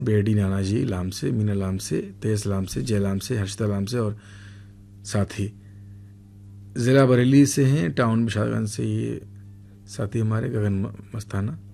बेडी नाना जी लाम से, मीना लाम से, तेज लाम से, जय लाम से, हर्षिता लाम से और साथी ज़िला बरेली से हैं, टाउन विशालगंज से ये साथी हमारे गगन मस्ताना।